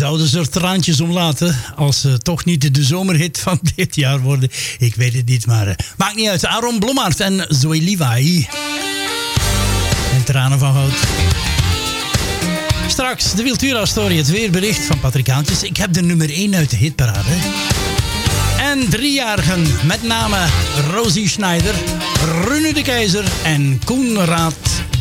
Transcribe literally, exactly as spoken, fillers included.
Zouden ze er traantjes om laten als ze toch niet de zomerhit van dit jaar worden? Ik weet het niet, maar uh, maakt niet uit. Aaron Blommaert en Zoe Levi. En tranen van goud. Straks de Wiltura-story, het weerbericht van Patrick Haantjes. Ik heb de nummer één uit de hitparade. En driejarigen, met name Rosie Schneider, Rune de Keizer en Koenraad